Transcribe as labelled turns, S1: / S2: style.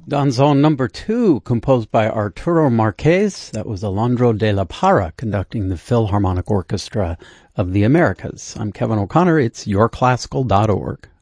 S1: Danzón number 2, composed by Arturo Marquez. That was Alondra de la Parra conducting the Philharmonic Orchestra of the Americas. I'm Kevin O'Connor. It's yourclassical.org.